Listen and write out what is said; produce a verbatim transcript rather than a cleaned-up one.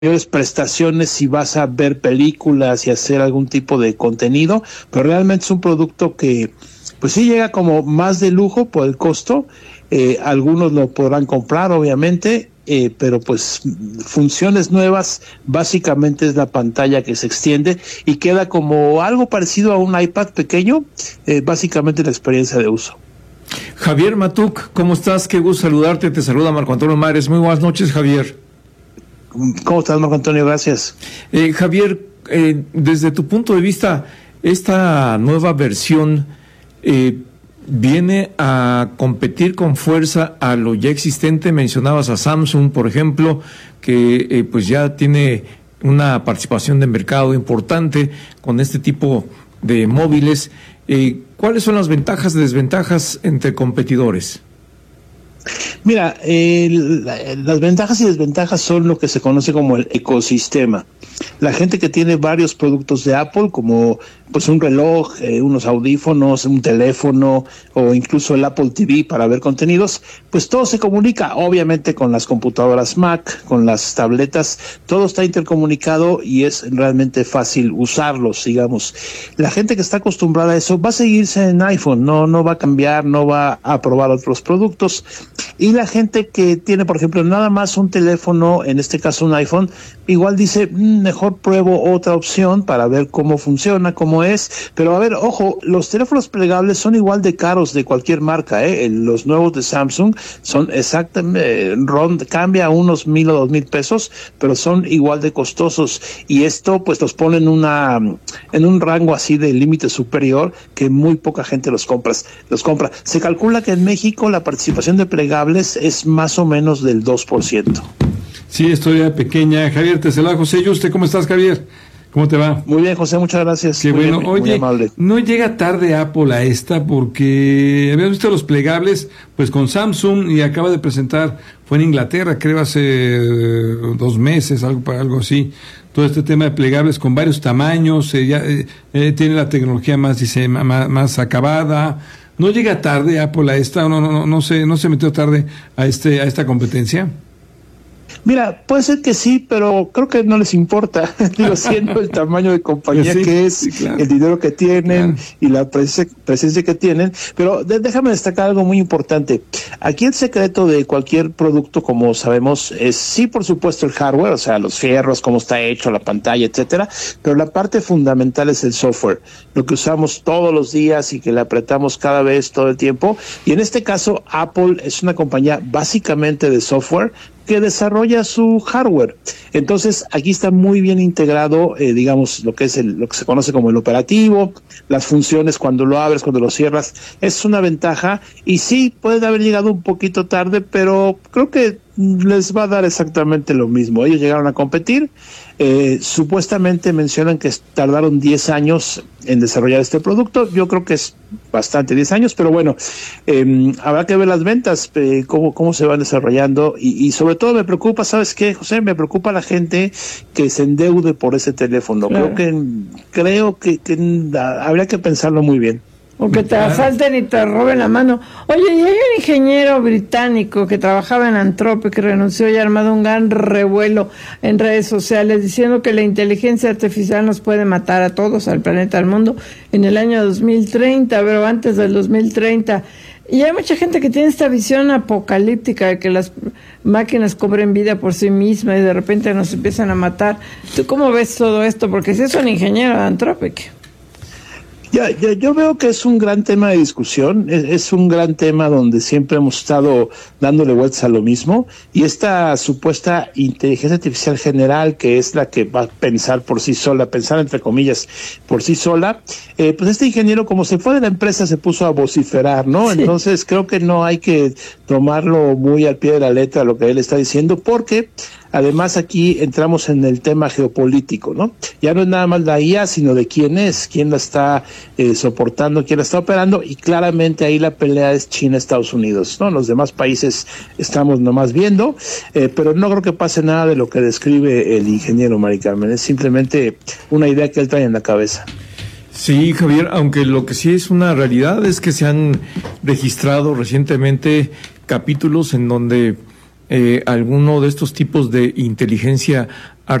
prestaciones si vas a ver películas y hacer algún tipo de contenido, pero realmente es un producto que pues sí llega como más de lujo por el costo. Eh, algunos lo podrán comprar obviamente, eh, pero pues funciones nuevas, básicamente es la pantalla que se extiende y queda como algo parecido a un iPad pequeño, eh, básicamente la experiencia de uso. Javier Matuc, ¿cómo estás? Qué gusto saludarte, te saluda Marco Antonio Mares. Muy buenas noches, Javier. ¿Cómo estás, Marco Antonio? Gracias. Eh, Javier, eh, desde tu punto de vista, esta nueva versión eh, viene a competir con fuerza a lo ya existente. Mencionabas a Samsung, por ejemplo, que eh, pues ya tiene una participación de mercado importante con este tipo de móviles. Eh, ¿Cuáles son las ventajas y desventajas entre competidores? Mira, eh, la, las ventajas y desventajas son lo que se conoce como el ecosistema. La gente que tiene varios productos de Apple, como pues un reloj, eh, unos audífonos, un teléfono o incluso el Apple T V para ver contenidos, pues todo se comunica, obviamente con las computadoras Mac, con las tabletas, todo está intercomunicado y es realmente fácil usarlos, digamos. La gente que está acostumbrada a eso va a seguirse en iPhone, no, no va a cambiar, no va a probar otros productos. Y la gente que tiene, por ejemplo, nada más un teléfono, en este caso un iPhone, igual dice, mmm, mejor pruebo otra opción para ver cómo funciona, cómo es. Pero a ver, ojo, los teléfonos plegables son igual de caros de cualquier marca, ¿eh? Los nuevos de Samsung son exactamente, rond, cambia unos mil o dos mil pesos, pero son igual de costosos. Y esto pues los pone en una, en un rango así de límite superior que muy poca gente los compra, los compra. Se calcula que en México la participación de plegables es más o menos del dos por ciento. Sí, historia pequeña. Javier, te saluda José Yuste. ¿Cómo estás, Javier? ¿Cómo te va? Muy bien, José, muchas gracias. Qué muy bueno. bien, Oye, muy amable. no llega tarde Apple a esta porque habíamos visto los plegables pues con Samsung y acaba de presentar, fue en Inglaterra, creo hace eh, dos meses, algo para algo así, todo este tema de plegables con varios tamaños, eh, ya, eh, eh, tiene la tecnología más, dice, más, más acabada. ¿No llega tarde Apple a esta? ¿No, no, no, no, se, no se metió tarde a, este, a esta competencia? Mira, puede ser que sí, pero creo que no les importa, digo, siendo el tamaño de compañía sí, que es, sí, claro. El dinero que tienen claro. Y la presencia, presencia que tienen, pero de, déjame destacar algo muy importante. Aquí el secreto de cualquier producto, como sabemos, es sí, por supuesto, el hardware, o sea, los fierros, cómo está hecho, la pantalla, etcétera, pero la parte fundamental es el software, lo que usamos todos los días y que le apretamos cada vez, todo el tiempo, y en este caso, Apple es una compañía básicamente de software, que desarrolla su hardware. Entonces, aquí está muy bien integrado, eh, digamos, lo que es el, lo que se conoce como el operativo, las funciones cuando lo abres, cuando lo cierras, es una ventaja, y sí, puede haber llegado un poquito tarde, pero creo que les va a dar exactamente lo mismo. Ellos llegaron a competir, eh, supuestamente mencionan que tardaron diez años en desarrollar este producto. Yo creo que es bastante, diez años, pero bueno, eh, habrá que ver las ventas, eh, cómo, cómo se van desarrollando, y, y sobre todo me preocupa, ¿sabes qué, José? Me preocupa la gente que se endeude por ese teléfono. Claro. Creo que, creo que, que habría que pensarlo muy bien. O que te asalten y te roben la mano. Oye, y hay un ingeniero británico que trabajaba en Anthropic que renunció y ha armado un gran revuelo en redes sociales diciendo que la inteligencia artificial nos puede matar a todos, al planeta, al mundo, en el año dos mil treinta, pero antes del dos mil treinta. Y hay mucha gente que tiene esta visión apocalíptica de que las máquinas cobren vida por sí mismas y de repente nos empiezan a matar. ¿Tú cómo ves todo esto? Porque si es un ingeniero de Anthropic. Ya, ya, yo veo que es un gran tema de discusión, es, es un gran tema donde siempre hemos estado dándole vueltas a lo mismo, y esta supuesta inteligencia artificial general, que es la que va a pensar por sí sola, pensar entre comillas por sí sola, eh, pues este ingeniero, como se fue de la empresa, se puso a vociferar, ¿no? Sí. Entonces creo que no hay que tomarlo muy al pie de la letra lo que él está diciendo, porque además aquí entramos en el tema geopolítico, ¿no? Ya no es nada más la I A, sino de quién es, quién la está eh, soportando, quién la está operando, y claramente ahí la pelea es China-Estados Unidos, ¿no? Los demás países estamos nomás viendo, eh, pero no creo que pase nada de lo que describe el ingeniero Mari Carmen, es simplemente una idea que él trae en la cabeza. Sí, Javier, aunque lo que sí es una realidad es que se han registrado recientemente capítulos en donde eh, alguno de estos tipos de inteligencia